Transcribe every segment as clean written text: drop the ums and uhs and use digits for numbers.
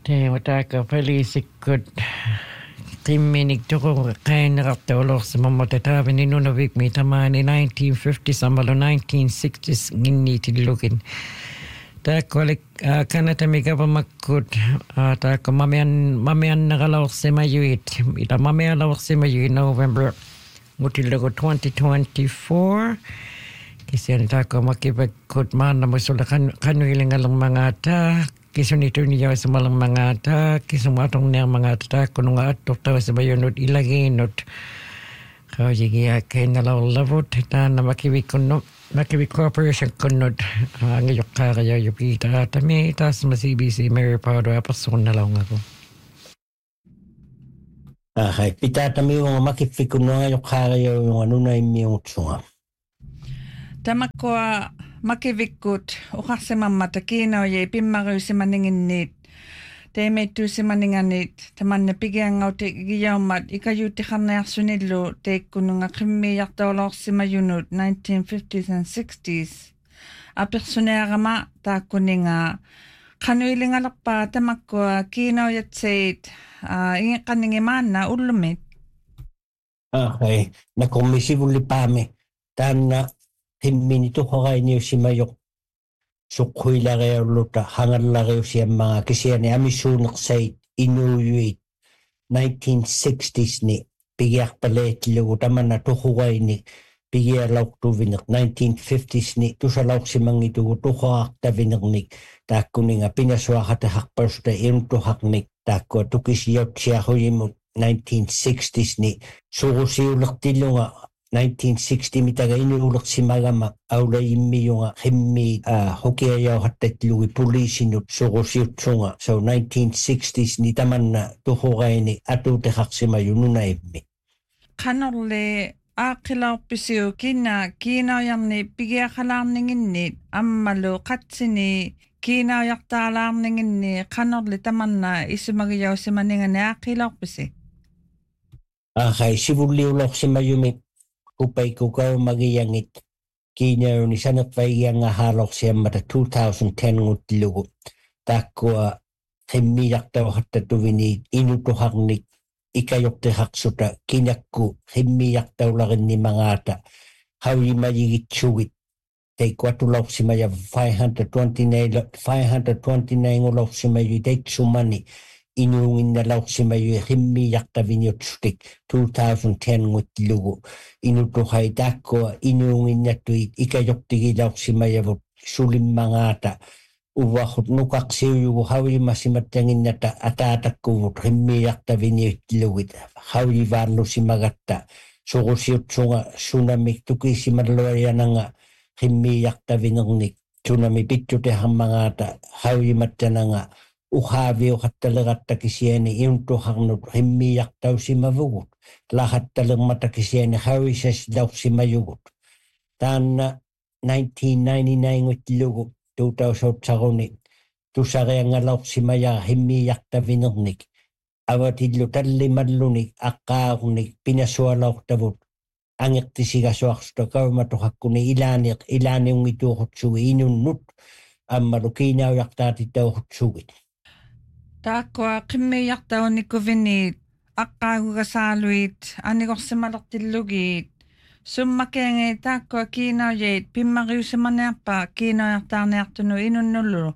Teemataaka palisikut qimminik tuqu qainneqartuulorsimammatataavini nunavik tamaani 1950s amalu 1960s nginniitillugin taakkualik kanatamigapamakut taakku mamianneqalorsimayuit ita mamialorsimayuit November ngutillugu 2024 kisiani taakku makipakkut maannamusulla qanuilingalermangaata kisunituni yaw sa malang mga ta kisumatong niya mga ta kununga at tuktaw sa bayunod ilaginot kawajigiya kay nalalabot ta na makiwi corporation kunod ngayok kaya yupita tami tas masibisi Mary Pardo apasun na lang ako pita tami yung makifikun ngayok kaya yung ano na yung tsunga tamakwa makivikut uqarsimamata kiinauye pimmaruusimaninginnit teemeittuusimaninganit tamanna pigiangauti giyaumat ikayuutiqarniarsunillu teikkununga qimmiiartaulorsimayunut 1950s and 60s apersunearama taakkuninga qanuilingalerpaa tamakkua kiinauyatseit ingeqqanningimaanna ullumit nakummisivullippaami taanna himminito horainiu simayok suqhuilariulluta hangallariusiammaga kisiani amisuuneqsait inuuyuit 1960s ni pigiarpaleetlugu tamanna tuhugaini pigialauqtuvineq 1950s ni tusalauqsimangitugu tuhoartavinernik taakkuninga pinasuaqataqarpalusta iuntuhaqnik taakkua tukisiautsiaruyimut 1960s ni surusiulertillunga 1960 mitaga inuulersimagama aulayimmiyunga qimmi hukiayauhattatlugi poliisinut surusiutsunga so 1960s ni tamanna tuhugaini atuuteqarsimayu nunaimmi qanorle aaqilaorpisiu kiinaujarni pigiaqalaarninginnit ammalu qatsini kiinaujartaalaarninginni qanorle tamanna isumagiyausimaningani aaqilaorpisi sivulliulorsimayumi upaikukau magiyangit kiinauni saneqvaigianga haalorsiammata 2010 ngutlugu taakkua qimmiiartauhattatuvini inutuharnik ikajorteqarsuta kinakku qimmiiartaularinnimagaata haulimayigitsugit teikkuatulorsimaya 529 ngulorsimayu teitsumani inuunginnalorsimayu qimmiiartaviniutsutik 2010 ngutlugu inutuhai taakkua inuunginnattuit ikajortigilorsimayavut sulimmagaata uwahut nukaqsiuyugu haulimasimattanginnata ataatakkuvut qimmiiartaviniutlugit haulivaallusimagatta surusiutsunga sunamik tukisimalluayananga qimmiiartavinernik sunami pittutehammagaata haulimattananga uhaaviuqattalerattakisiani iuntuharnut qimmiiartausimavugut lahattalermatakisiani hauisasilaursimayugut taanna 1999 ngutlugu 2000 tusariangalaursimaya qimmiiartavinernik avatillu tallimallunik aqqaarnik pinasualaurtavut angeqtisigasuarsuta kaumatuhakkuni ilaaniungituuqutsugi inunnut ammalu kiinaujaqtaatitauqutsugit taakkua qimmiiartaunikuviniit aqqaagugasaaluit anigorsimalertillugit summakeangi taakkua kiinaujait pimmariusimaniarpa kiinaujartaarniartunu inunnullu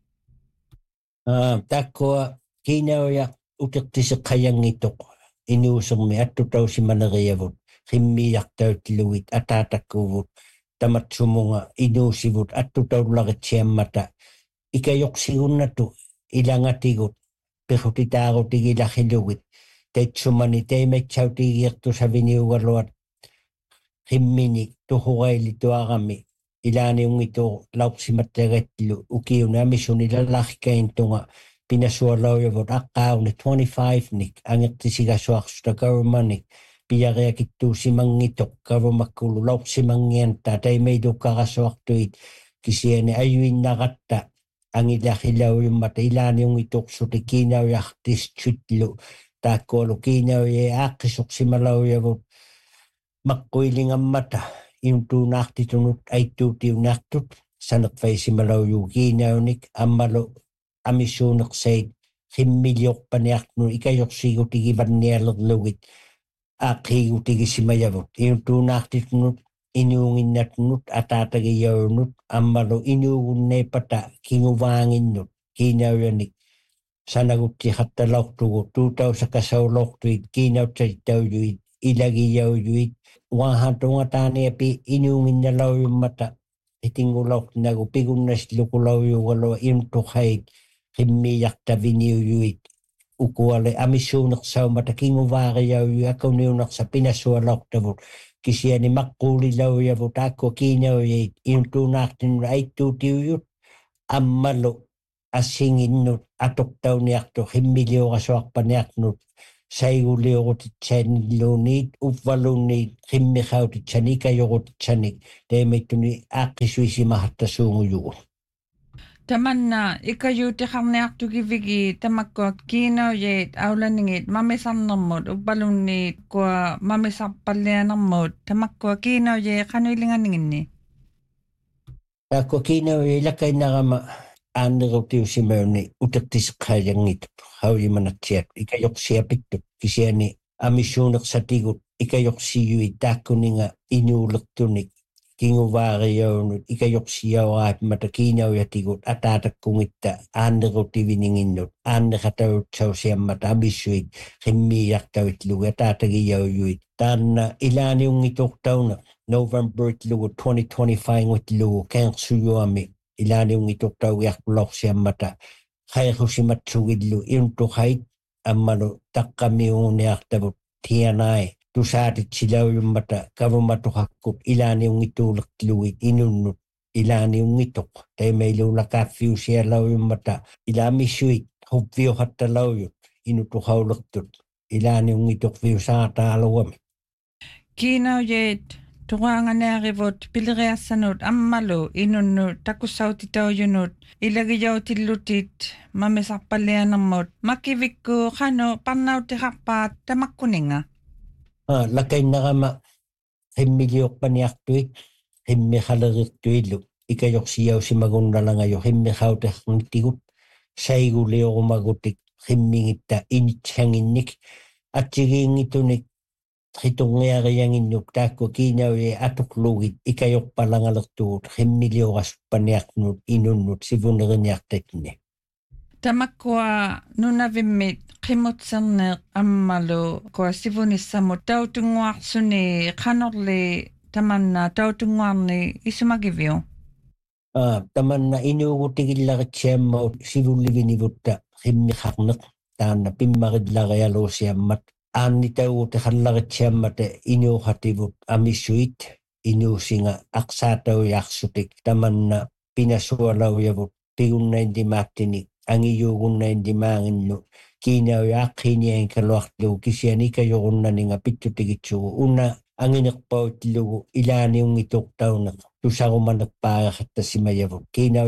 taakkua kiinauja utertiseqqajangitoq inuusermi attutausimaneriavut qimmiiartautlugit ataatakkuuvut tamatsumunga inuusivut attutaularitsiammata ikajoqsigunnatu ilangatigut perutitaarutigilahilugit teitsumani teimaitsautigiertusaviniugaluat qimmini tuhugailituarami ilaaniungitu laursimattagatlu ukiuna amisunilallarkaintunga pinasualaujavut aqqaaruni 25 nik angertisigasuarsuta karumanik piariakittuusimangitoq kavumakkulu laursimangianta taimeidukkarasuartuit kisiani ayuinnaqatta angilahilaujummata ilaaniungituqsuti kiinaujartistutlu taakkualu kiinauye aaqqisuqsimalaujavut maqquilingammata iuntuunaartitunut aittuutiunaartut saneqfaisimalauju kiinaunik ammalu amissuuneqsait himmiliorpaniartnu ikajorsiigutigivannialerlugit aaqiigutigisimayavut iuntuunaartitnut inuunginnatnut ataatagiyaunut ammalu inuugunneipata kinguvaanginnut kiinauyanik sanaguttiqattalortugu 2000 kiinautsaittaujuit ilagiyaujuit wahantungataaneapi inuunginnalaujummata itingulortinagu pigunnasluqulaujugalo imtuqait qimmiijartaviniujuit ukuale amissuunersaumata kinguvaariauju akuniunersa pinassualortavut kisiani maqquulilaujavut aakku kiinaujait imtuunaartinnu aittuutiujut ammalu assinginnut atoqtauniartu qimmiliorasuarpaniarnut saiguliorutitsaanilluuniit uvvaluunniit qimmiqautitsani ikajorutitsanik teemittuni aaqqisuisimahattasuungujugu Tamanna ikayutiqarniartukivigi tamakkuak kiinaujait aulaningit mamisarnermut uvvalunniit kua mamisarpallianermut tamakkua kiinaujai qanuilinganinginni taakku kiinaujai ilakainnarama aannerutiusimauni utertisqaajangit haujimanatsiat ikajorsiapittut kisiani amissuunersatigut ikajorsiuit taakkuninga inuulertunik kinguvaariaunut ikajorsiauraapmata kiinaujatigut ataatakkungitta aannerutivininginnut aanneqatautsausiammata amissuit qimmiijartavitlugu ataatagiyaujuit taanna ilaaniungitortauna November-lugu 2025-ngutlugu kangersuyuami ilaaniungitortaugiarpulorsiammata qaiqusimatsugillu iuntuqait ammalu taqqamiuuniartavut tianai tusaatitsilauyummata kavumatuqakkut ilaaniungituulertluguit inunnut ilaaniungitoq taimailuulakaaffiusialauyummata ilaamissuit hupviuqattalaujut inutuqaulertut ilaaniungitoqviusaartaaluami kiinaujait tuqaanganearivut piliriassanut ammalu inunnu takussautitaujunut ilagijautillutit mamisarpallianermut makivikku qanu parnautiqarpaat tamakkuninga lakainnarama qimmiliorpaniartuit qimmiqalerirtuillu ikajorsiausimagunnalangaju qimmiqauteqnittigut saiguliorumagutik qimmingitta initsanginnik atsigiingitunik qitungiarianginnuk taakku kiinauye atuqlugit ikajorpalangalertugut qimmiliorasuppaniarnut inunnut sivunerinniartatni tamakkua nunavimmit qimutserneq ammalu kua sivunissamut tautunguarsuni qanorli tamanna tautunguarni isumagiviu tamanna inuugutigillaritsiammaut sivullivinivutta qimmiqarneq taanna pimmarillaриалуусиаммат ааннитаугутеқаллариtsiammata inuuqativut amissuit inuusinga aqsaataujaarsutik tamanna pinassualaujavut pigunnaintimaattini angiyuugunnaintimaanginnu kiinaujaaqqiiniankaluarlugu kisianikajorunnaninga pittutigitsugu una anginerpautlugu ilaaniungitoqtauneq tusarumanerpaagaqattasimajavut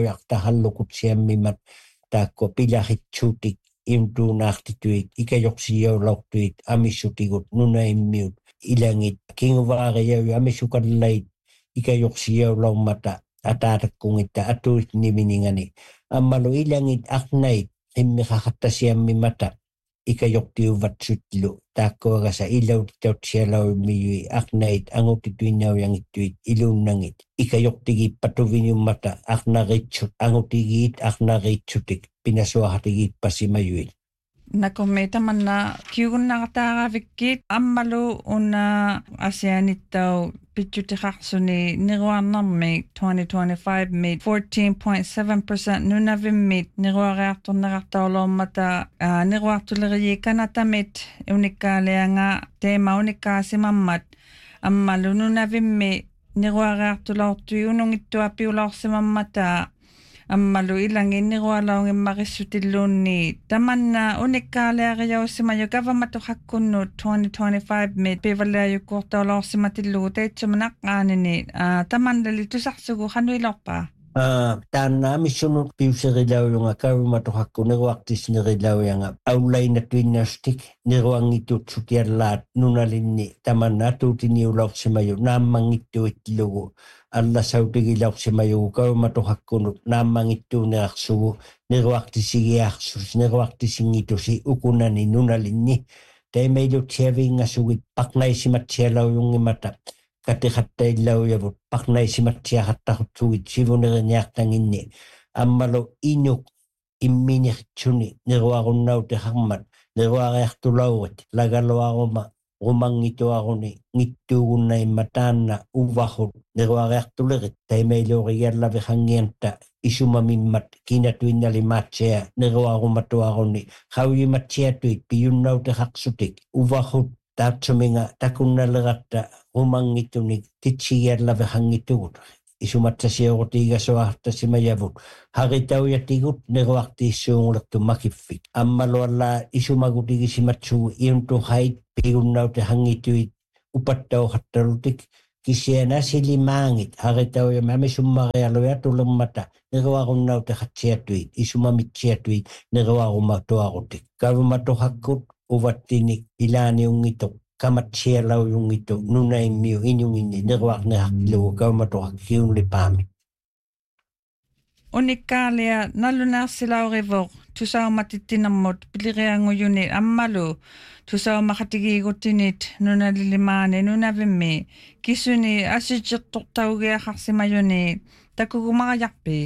kiinaujaaqtahalluqutsiammimat taakkua pilaritsuutik imtuunaartituit ikajorsiaulortuit amissutigut nunaimmiut ilangit kinguvaariayu amissukallait ikajorsiaulormata ataatakkungitta atuitniminingani ammalu ilangit aqnait qimmiqaqattasiammimata ikajortiuvatsutlu taakkuagasa ilautitautsialaummiyui aqnait angutituinnaujangittuit iluunnangit ikajortigiippatuviniummata aqnaritsut angutigiit aqnaritsutik pinasuaqatigiippassimayuit nakumme tamanna kiugunnaqataaravikkit ammalu una asianittau pitjutiqarsuni niruarnermi 2025 mit 14.7% nunavimmit niruariartornerartaulormata niruartuleriikanatamit unikkaalianga teema unikkaasimammat ammalu nunavimmi niruariartulortui unungittuapiulorsimammata ammalu ilanginnirualaungimmarissutilluunni tamanna unikkaaliariaussimayu gavamatuqakkunnut 2025 mit pivaliajukkuortaulorsimatillugu teitsumanaqqaanini tamannali tusarsugu qanuilorpaa Taana missunut piuserilaujunga karumatohakku neruartisnerilaujanga aulainatuinnastik neruangitutsutiallaat nunalinni tamannatuutiniulaorsimaju naammangittuittilugu алласаутигилаорсимаюгу каруматохаккунут нааммангиттуунеарсугу неруартисигиарсус неруартисингитуси укунани нуналинни таймеилутсиавиингасугит парнайсиматсиалауюнгимата катихаттаиллауявут парнайсиматсиахаттарутсугит сивунериниартангинни аммалу инук имминерчуни неруаруннаутехармат неруариартулаурит лагалуарума rumangituaruni ngittuugunnaimma taanna uvahut neruariartulerit taimailuorigiallavihangianta isumamimmat kinatuinnalimaatsia neruarumatuaruni hauyimatsiatuit piyunnauteqarsutik uvahut taatsuminga takunnaleratta rumangitunik titsigiallavihanngitugut isumatsasiorutiigasoartasimajavut haritauyaatigut neruartiissuungulertu makiffik ammalualla isumagutigissimatsugu iuntuhait pigunnautehanngituit upattauqattalutik kisianasilimaangit haritauyammamissummarialuya tulemmata neruarunnauteqatsiatuit isumamitsiatuit neruarumatuarutik kavumatohakkut uvattinik ilaaniungitoq kamatsialaujungitu nunaimmiu inyunginni neruarnehartilugu kaumatohakkiunlipaami Unikaalia nallunaarsilauриvoq tusaumatittinarmut piliriangujuni ammalu tusaumakatigiigutinit nunalilimaani nunavimmi kisuni asitsertortaugiaqarsimajuni takugumaqajarpi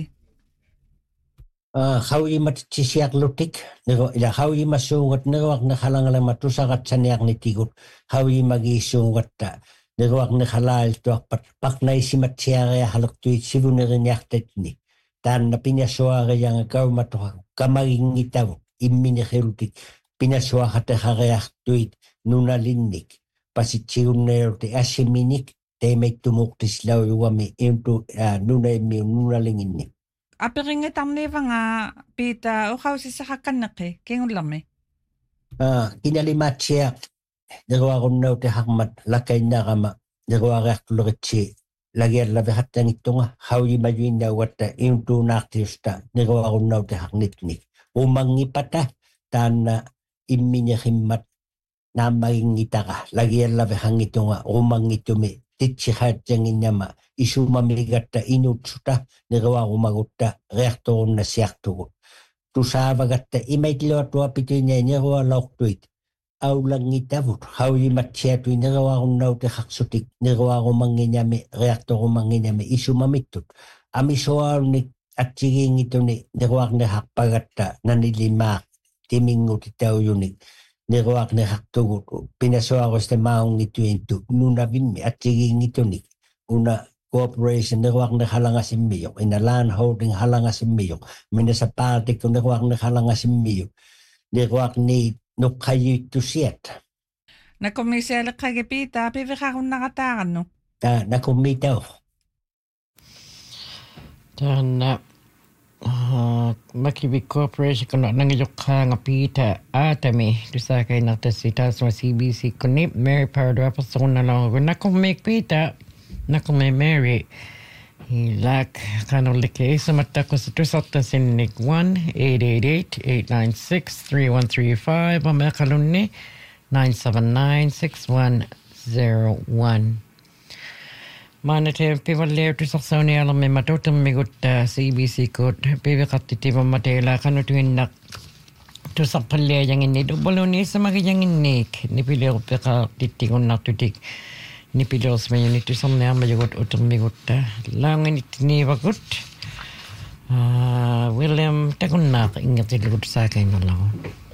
hauyimatitsisiarlutik ila hauyimassuungat neruarneqalangalama tusaqatsaniarnitigut hauyimagiissuungatta neruarneqalaaltuarpat parnaisimatsiariahalertuit sivunерiniartatni taanna pinassuarianga kaumatoqa kamagingitavut immineqilutik pinassuaqataqariartuit nunalinnik pasitsigunneeruti assiminik teimaittumortislaujugami intu nunaimmiu nunalinginni aperingitarniivanga piita uqausissaqakkanneqi kingullermi kinalimaatsia neruarunnautehaqmat lakainnaarama neruariartuleritsi lagiallavihattangittunga hauyimajuinnaugatta iuntuunaartiusta neruarunnauteharnitnik umangipata taanna immineqimmat naammagingitaqa lagiallavihangitunga umangitumi titsiqaatsanginnama isumamigatta inutsuta neruarumagutta reartorunnassiartugut tusaavagatta imaitluatuapituinai nerualaortuit aulangitavut hauyimatsiatui neruarunnautehaqsutik neruarumanginami reartorumanginami isumamittut amisuarunnik atsigiingituni neruarneharpagatta nanilimaaq timingutitaujunik neruarnehartugut pinasuarusta maungituintu nunavimmi atsigiingitunik una corporation neruarnehalangasimmiyoq ina land holding halangasimmiyoq municipality neruarnehalangasimmiyoq neruarni nuqqayuittusiat nakomisialeqqagi piita piviqarunnaqataaqannu nakummitau taanna Makibi Corporation kono nangiyoqqaanga piita aatami tusakainartassi taasuma CBC koni Mary Pardo apassunnalaugu nakummik piita nakumme Mary Ilak kanolike isamattakossa tusartasinnik 1-888-896-3135 ameqalunni 979-6101 Maanateen pivalleertusarsaunialami matutammigut CBC kut piviqartittivammateela qanutuinnaq tusarpalliajanginni dubaluni samagijanginnik nipileerpeqartittigunartutik nipileersmayuni tusarniarmajugut utermigutta laanginitniivagut William takunnaaq ingertillugut saakainnerlagu